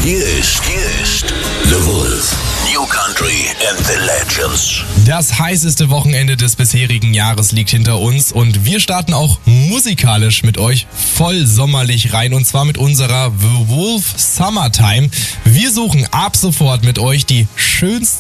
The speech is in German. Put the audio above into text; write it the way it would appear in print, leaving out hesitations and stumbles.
Hier ist The Wolf. New Country and the Legends. Das heißeste Wochenende des bisherigen Jahres liegt hinter uns und wir starten auch musikalisch mit euch voll sommerlich rein und zwar mit unserer The Wolf Summertime. Wir suchen ab sofort mit euch die schönsten